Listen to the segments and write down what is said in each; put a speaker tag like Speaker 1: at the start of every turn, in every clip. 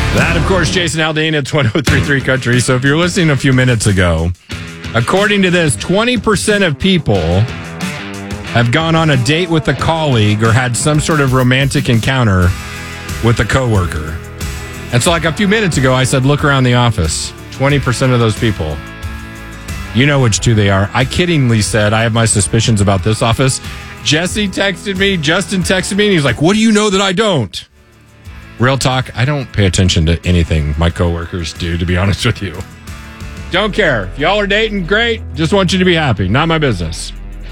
Speaker 1: That, of course, Jason Aldean at 1033 Country. So if you're listening a few minutes ago, according to this, 20% of people have gone on a date with a colleague or had some sort of romantic encounter with a coworker. And so like a few minutes ago, I said, look around the office. 20% of those people. You know which two they are. I kiddingly said, I have my suspicions about this office. Jesse texted me. Justin texted me. And he's like, what do you know that I don't? Real talk, I don't pay attention to anything my coworkers do, to be honest with you. Don't care. If y'all are dating, great. Just want you to be happy. Not my business.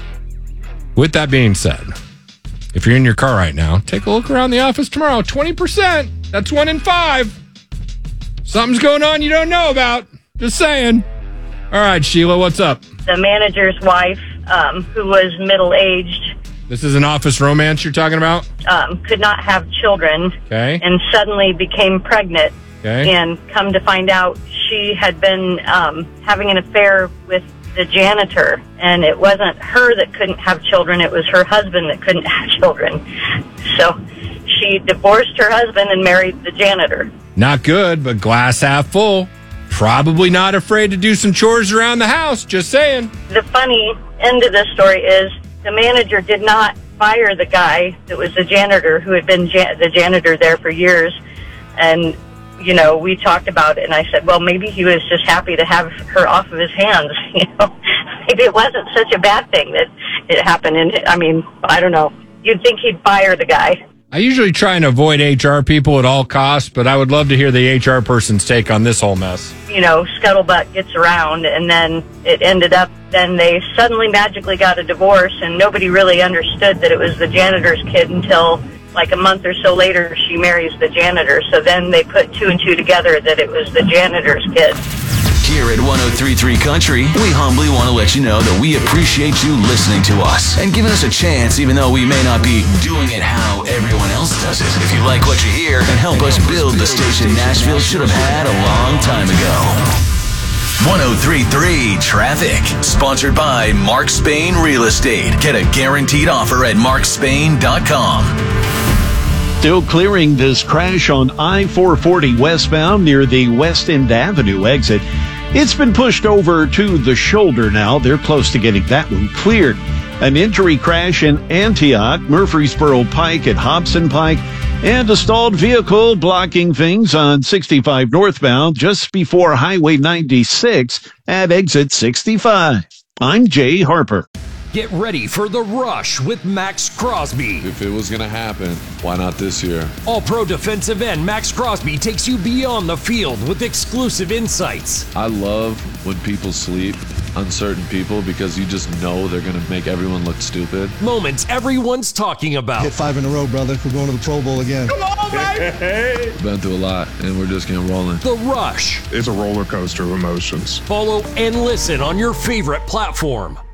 Speaker 1: With that being said, if you're in your car right now, take a look around the office tomorrow. 20%. That's 1 in 5. Something's going on you don't know about. Just saying. All right, Sheila, what's up?
Speaker 2: The manager's wife, who was middle-aged,
Speaker 1: This is an office romance you're talking about?
Speaker 2: could not have children,
Speaker 1: Okay.
Speaker 2: and suddenly became pregnant.
Speaker 1: Okay.
Speaker 2: And come to find out, she had been having an affair with the janitor, and it wasn't her that couldn't have children, it was her husband that couldn't have children. So she divorced her husband and married the janitor.
Speaker 1: Not good, but glass half full. Probably not afraid to do some chores around the house. Just saying.
Speaker 2: The funny end of this story is the manager did not fire the guy that was the janitor who had been the janitor there for years. And, you know, we talked about it, and I said, well, maybe he was just happy to have her off of his hands. You know, maybe it wasn't such a bad thing that it happened. And I mean, I don't know. You'd think he'd fire the guy.
Speaker 1: I usually try and avoid HR people at all costs, but I would love to hear the HR person's take on this whole mess.
Speaker 2: You know, scuttlebutt gets around, and then it ended up, then they suddenly magically got a divorce, and nobody really understood that it was the janitor's kid until like a month or so later she marries the janitor. So then they put 2 and 2 together that it was the janitor's kid.
Speaker 3: Here at 1033 Country, we humbly want to let you know that we appreciate you listening to us and giving us a chance, even though we may not be doing it how everyone else does it. If you like what you hear, and help us build the station Nashville should have had a long time ago. 1033 Traffic, sponsored by Mark Spain Real Estate. Get a guaranteed offer at markspain.com.
Speaker 4: Still clearing this crash on I-440 westbound near the West End Avenue exit. It's been pushed over to the shoulder now. They're close to getting that one cleared. An injury crash in Antioch, Murfreesboro Pike at Hobson Pike, and a stalled vehicle blocking things on 65 northbound just before Highway 96 at exit 65. I'm Jay Harper.
Speaker 5: Get ready for The Rush with Max Crosby.
Speaker 6: If it was going to happen, why not this year?
Speaker 5: All-pro defensive end Max Crosby takes you beyond the field with exclusive insights.
Speaker 6: I love when people sleep on certain people because you just know they're going to make everyone look stupid.
Speaker 5: Moments everyone's talking about.
Speaker 7: Hit 5 in a row, brother. We're going to the Pro Bowl again.
Speaker 5: Come on, baby!
Speaker 6: Been through a lot, and we're just getting rolling.
Speaker 5: The Rush.
Speaker 8: It's a roller coaster of emotions.
Speaker 5: Follow and listen on your favorite platform.